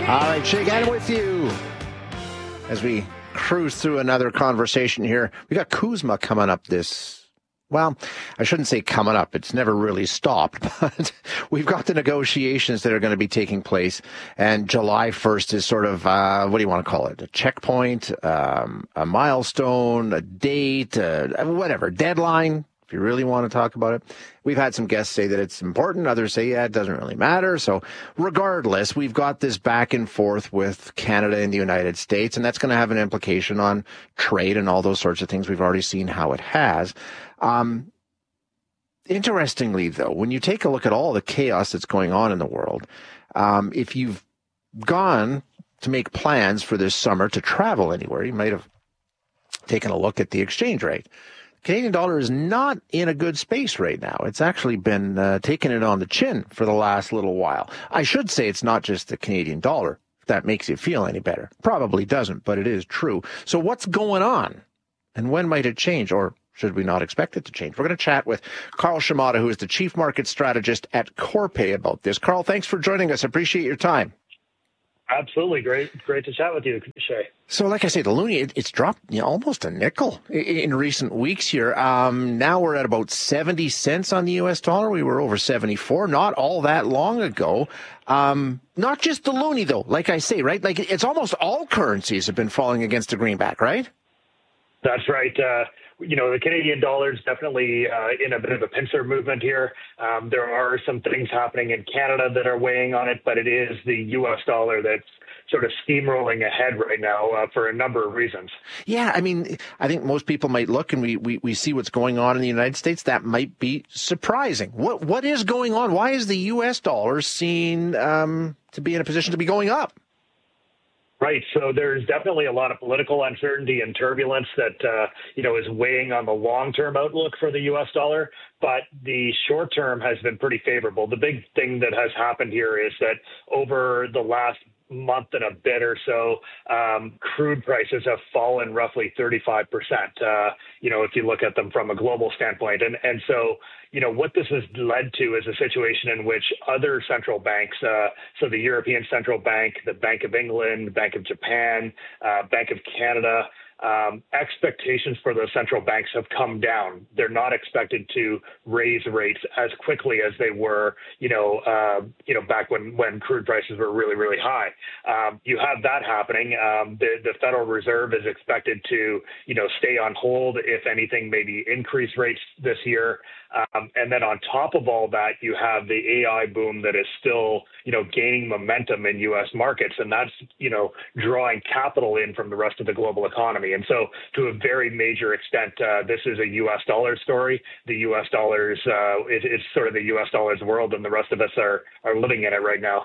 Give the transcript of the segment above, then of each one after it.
All right, Shay Gannon with you as we cruise through another conversation here. We got Kuzma coming up well, I shouldn't say coming up. It's never really stopped, but we've got the negotiations that are going to be taking place. And July 1st is sort of, what do you want to call it? A checkpoint, a milestone, a date, whatever, deadline. If you really want to talk about it. We've had some guests say that it's important. Others say, yeah, it doesn't really matter. So regardless, we've got this back and forth with Canada and the United States, and that's going to have an implication on trade and all those sorts of things. We've already seen how it has. Interestingly, though, when you take a look at all the chaos that's going on in the world, if you've gone to make plans for this summer to travel anywhere, you might have taken a look at the exchange rate. Canadian dollar is not in a good space right now. It's actually been taking it on the chin for the last little while. I should say it's not just the Canadian dollar, if that makes you feel any better. Probably doesn't, but it is true. So what's going on? And when might it change? Or should we not expect it to change? We're going to chat with Carl Shimada, who is the Chief Market Strategist at Corpay about this. Carl, thanks for joining us. Appreciate your time. Absolutely. Great to chat with you, Shay. So like I say, the loonie, it's dropped almost a nickel in recent weeks here. Now we're at about 70 cents on the U.S. dollar. We were over 74 not all that long ago. Not just the loonie, though, like I say, right? Like it's almost all currencies have been falling against the greenback, right? That's right. The Canadian dollar is definitely in a bit of a pincer movement here. There are some things happening in Canada that are weighing on it, but it is the U.S. dollar that's sort of steamrolling ahead right now for a number of reasons. Yeah, I mean, I think most people might look and we see what's going on in the United States. That might be surprising. What is going on? Why is the U.S. dollar seen to be in a position to be going up? Right. So there's definitely a lot of political uncertainty and turbulence that, is weighing on the long-term outlook for the U.S. dollar. But the short term has been pretty favorable. The big thing that has happened here is that over the last month and a bit or so, crude prices have fallen roughly 35%, if you look at them from a global standpoint. And so, what this has led to is a situation in which other central banks, so the European Central Bank, the Bank of England, Bank of Japan, Bank of Canada, expectations for those central banks have come down. They're not expected to raise rates as quickly as they were, back when crude prices were really, really high. You have that happening. The Federal Reserve is expected to, stay on hold, if anything, maybe increase rates this year. And then on top of all that, you have the AI boom that is still, gaining momentum in U.S. markets. And that's, drawing capital in from the rest of the global economy. And so to a very major extent, this is a U.S. dollar story. The U.S. dollars, it's sort of the U.S. dollars world, and the rest of us are living in it right now.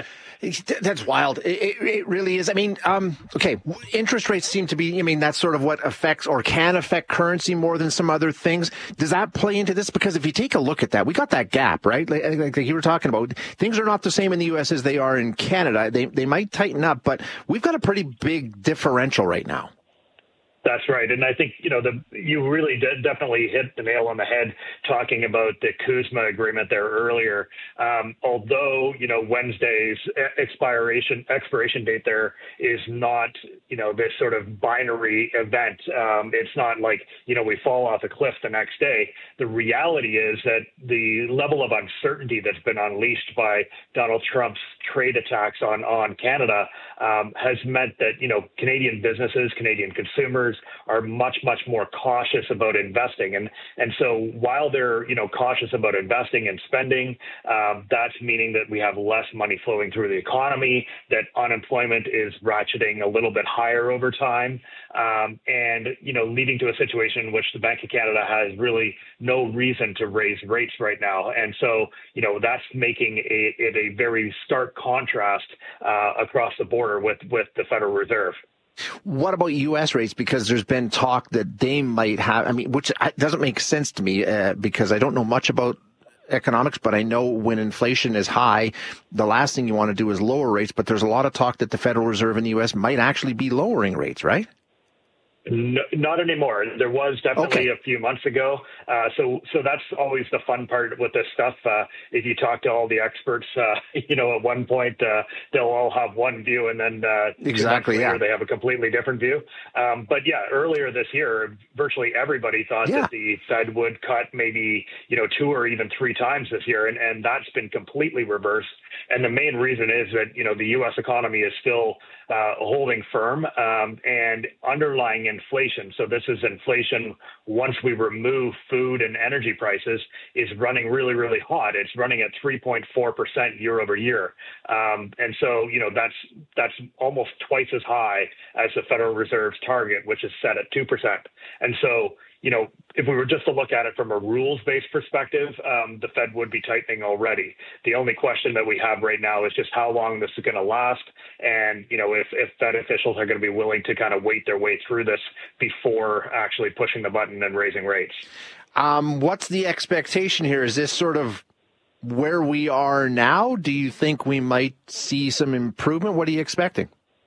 That's wild. It really is. I mean, okay, interest rates seem to be, that's sort of what affects or can affect currency more than some other things. Does that play into this? Because if you take a look at that, we got that gap, right? Like you were talking about, things are not the same in the U.S. as they are in Canada. They might tighten up, but we've got a pretty big differential right now. That's right. And I think, you really definitely hit the nail on the head talking about the Kuzma agreement there earlier. Although, Wednesday's expiration date there is not, this sort of binary event. It's not like, we fall off a cliff the next day. The reality is that the level of uncertainty that's been unleashed by Donald Trump's trade attacks on Canada has meant that, Canadian businesses, Canadian consumers are much, much more cautious about investing. And so while they're, cautious about investing and spending, that's meaning that we have less money flowing through the economy, that unemployment is ratcheting a little bit higher over time, and, leading to a situation in which the Bank of Canada has really no reason to raise rates right now. And so, that's making it a very stark contrast across the border with the Federal Reserve. What about U.S. rates? Because there's been talk that they might have, which doesn't make sense to me because I don't know much about economics, but I know when inflation is high, the last thing you want to do is lower rates. But there's a lot of talk that the Federal Reserve in the U.S. might actually be lowering rates, right? No, not anymore. There was definitely a few months ago. So that's always the fun part with this stuff. If you talk to all the experts, at one point they'll all have one view, and then 2 months later they have a completely different view. But earlier this year, virtually everybody thought that the Fed would cut maybe 2 or even 3 times this year, and that's been completely reversed. And the main reason is that the U.S. economy is still holding firm, and underlying inflation. So this is inflation once we remove food and energy prices is running really, really hot. It's running at 3.4% year over year. And so, that's almost twice as high as the Federal Reserve's target, which is set at 2%. And so, if we were just to look at it from a rules-based perspective, the Fed would be tightening already. The only question that we have right now is just how long this is going to last, and if Fed officials are going to be willing to kind of wait their way through this before actually pushing the button and raising rates. What's the expectation here? Is this sort of where we are now? Do you think we might see some improvement? What are you expecting?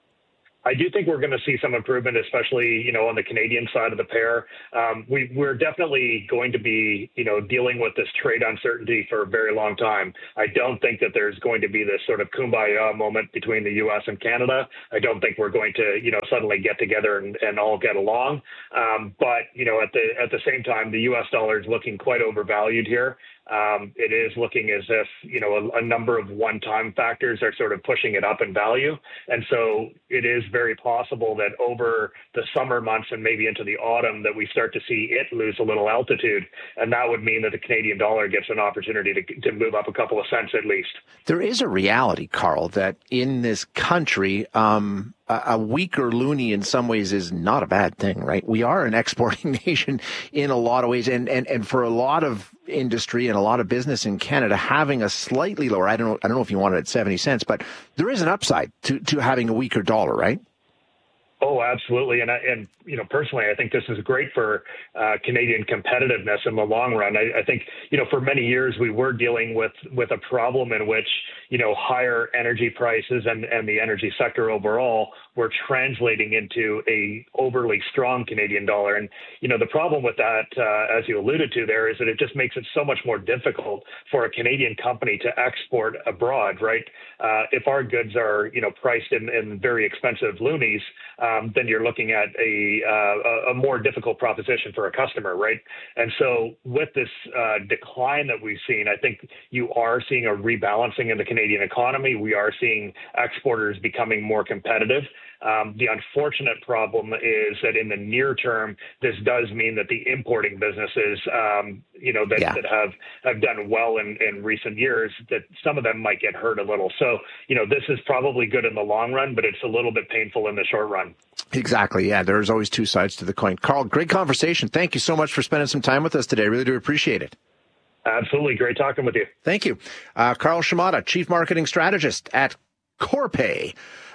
I do think we're going to see some improvement, especially, on the Canadian side of the pair. We're definitely going to be, dealing with this trade uncertainty for a very long time. I don't think that there's going to be this sort of kumbaya moment between the U.S. and Canada. I don't think we're going to, suddenly get together and all get along. But, at the same time, the U.S. dollar is looking quite overvalued here. It is looking as if, a number of one-time factors are sort of pushing it up in value. And so it is very possible that over the summer months and maybe into the autumn that we start to see it lose a little altitude. And that would mean that the Canadian dollar gets an opportunity to move up a couple of cents at least. There is a reality, Carl, that in this country, a weaker loonie in some ways is not a bad thing, right? We are an exporting nation in a lot of ways. And for a lot of industry and a lot of business in Canada, having a slightly lower, I don't know if you want it at 70 cents, but there is an upside to having a weaker dollar, right? Oh, absolutely. And personally, I think this is great for Canadian competitiveness in the long run. I think, for many years, we were dealing with a problem in which, higher energy prices and the energy sector overall were translating into a overly strong Canadian dollar. And, the problem with that, as you alluded to there, is that it just makes it so much more difficult for a Canadian company to export abroad, right? If our goods are, priced in very expensive loonies, then you're looking at a more difficult proposition for a customer, right? And so with this decline that we've seen, I think you are seeing a rebalancing in the Canadian economy. We are seeing exporters becoming more competitive. The unfortunate problem is that in the near term, this does mean that the importing businesses, that have done well in recent years, that some of them might get hurt a little. So, this is probably good in the long run, but it's a little bit painful in the short run. Exactly. Yeah, there's always two sides to the coin. Carl, great conversation. Thank you so much for spending some time with us today. I really do appreciate it. Absolutely. Great talking with you. Thank you. Carl Shimada, Chief Marketing Strategist at Corpay.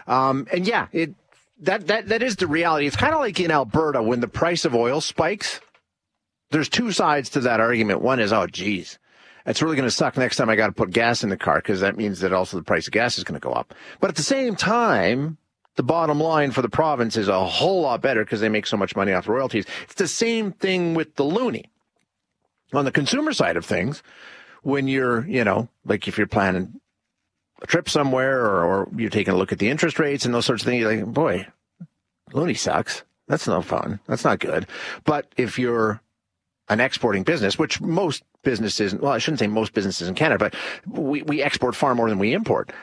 That is the reality. It's kind of like in Alberta when the price of oil spikes. There's two sides to that argument. One is, oh, geez, it's really going to suck next time I got to put gas in the car, because that means that also the price of gas is going to go up. But at the same time, the bottom line for the province is a whole lot better because they make so much money off royalties. It's the same thing with the loonie. On the consumer side of things, when you're, like if you're planning a trip somewhere or you're taking a look at the interest rates and those sorts of things, you're like, boy, loonie sucks. That's no fun. That's not good. But if you're an exporting business, which most businesses, well, I shouldn't say most businesses in Canada, but we export far more than we import.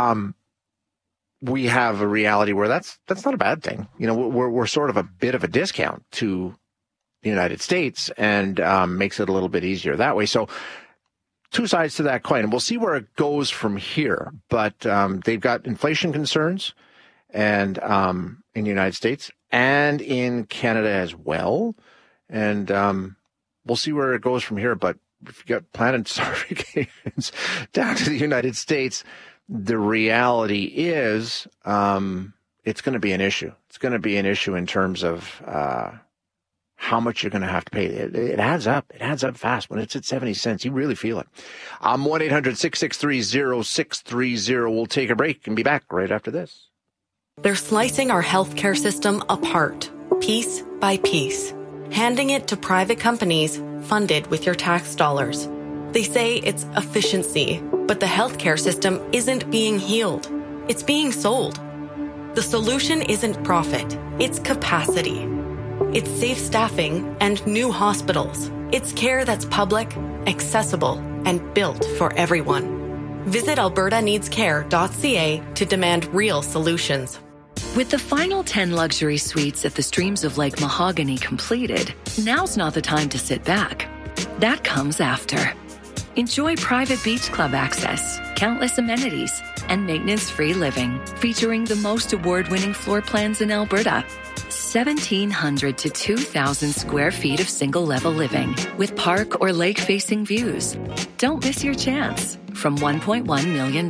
We have a reality where that's not a bad thing. We're sort of a bit of a discount to the United States, and makes it a little bit easier that way. So two sides to that coin, and we'll see where it goes from here. But they've got inflation concerns, and in the United States and in Canada as well. And we'll see where it goes from here. But if you got planned summer vacations down to the United States, the reality is it's going to be an issue. It's going to be an issue in terms of how much you're going to have to pay. It adds up. It adds up fast. When it's at 70 cents, you really feel it. 1-800-663-0630. We'll take a break and be back right after this. They're slicing our healthcare system apart. piece by piece, handing it to private companies funded with your tax dollars. They say it's efficiency, but the healthcare system isn't being healed. It's being sold. The solution isn't profit, it's capacity. It's safe staffing and new hospitals. It's care that's public, accessible, and built for everyone. Visit albertaneedscare.ca to demand real solutions. With the final 10 luxury suites at the Streams of Lake Mahogany completed, now's not the time to sit back. That comes after. Enjoy private beach club access, countless amenities, and maintenance-free living, featuring the most award-winning floor plans in Alberta. 1,700 to 2,000 square feet of single-level living with park or lake-facing views. Don't miss your chance. From $1.1 million.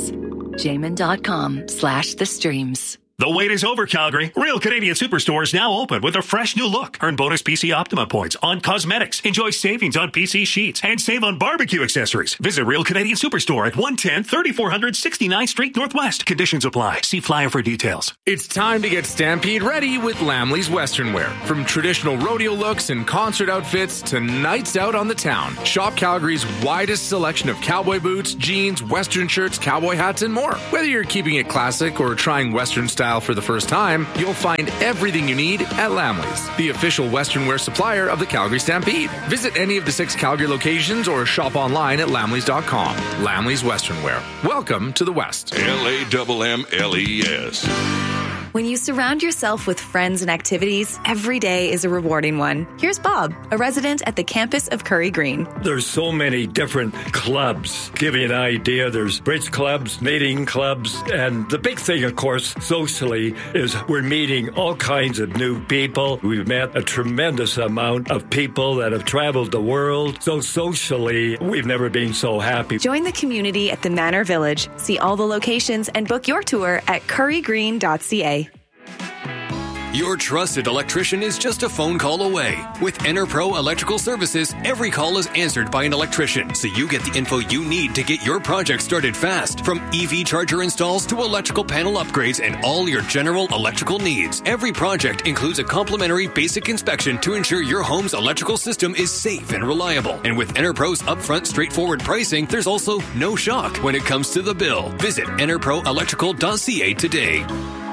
Jamin.com/thestreams. The wait is over, Calgary. Real Canadian Superstore is now open with a fresh new look. Earn bonus PC Optima points on cosmetics. Enjoy savings on PC sheets and save on barbecue accessories. Visit Real Canadian Superstore at 110 3400 69th Street Northwest. Conditions apply. See flyer for details. It's time to get Stampede ready with Lamley's Western Wear. From traditional rodeo looks and concert outfits to nights out on the town. Shop Calgary's widest selection of cowboy boots, jeans, Western shirts, cowboy hats, and more. Whether you're keeping it classic or trying Western style for the first time, you'll find everything you need at Lamley's, the official Western wear supplier of the Calgary Stampede. Visit any of the 6 Calgary locations or shop online at lamleys.com. Lamley's Western Wear. Welcome to the West. LAMMLES. When you surround yourself with friends and activities, every day is a rewarding one. Here's Bob, a resident at the campus of Curry Green. There's so many different clubs. Give you an idea, there's bridge clubs, knitting clubs, and the big thing, of course, socially, is we're meeting all kinds of new people. We've met a tremendous amount of people that have traveled the world. So socially, we've never been so happy. Join the community at the Manor Village. See all the locations and book your tour at currygreen.ca. Your trusted electrician is just a phone call away. With EnerPro Electrical Services, every call is answered by an electrician, so you get the info you need to get your project started fast. From EV charger installs to electrical panel upgrades and all your general electrical needs. Every project includes a complimentary basic inspection to ensure your home's electrical system is safe and reliable. And with EnerPro's upfront straightforward pricing, there's also no shock when it comes to the bill. Visit enerproelectrical.ca today.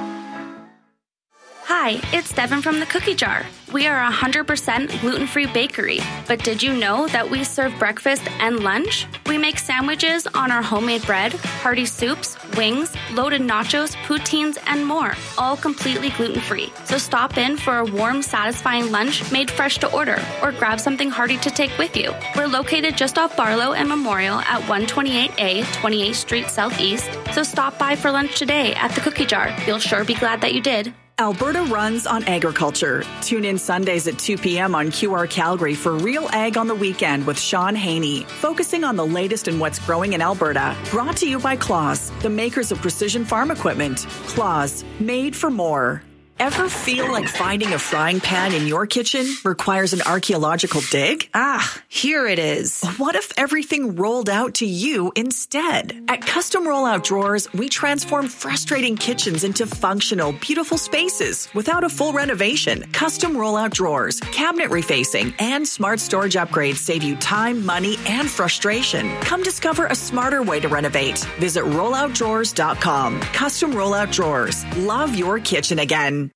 Hi, it's Devin from the Cookie Jar. We are a 100% gluten-free bakery, but did you know that we serve breakfast and lunch? We make sandwiches on our homemade bread, hearty soups, wings, loaded nachos, poutines, and more, all completely gluten-free. So stop in for a warm, satisfying lunch made fresh to order, or grab something hearty to take with you. We're located just off Barlow and Memorial at 128A, 28th Street Southeast, so stop by for lunch today at the Cookie Jar. You'll sure be glad that you did. Alberta runs on agriculture. Tune in Sundays at 2 p.m. on QR Calgary for Real Ag on the Weekend with Sean Haney, focusing on the latest in what's growing in Alberta. Brought to you by Claas, the makers of precision farm equipment. Claas, made for more. Ever feel like finding a frying pan in your kitchen requires an archaeological dig? Here it is. What if everything rolled out to you instead? At Custom Rollout Drawers, we transform frustrating kitchens into functional, beautiful spaces without a full renovation. Custom Rollout Drawers, cabinet refacing, and smart storage upgrades save you time, money, and frustration. Come discover a smarter way to renovate. Visit rolloutdrawers.com. Custom Rollout Drawers. Love your kitchen again.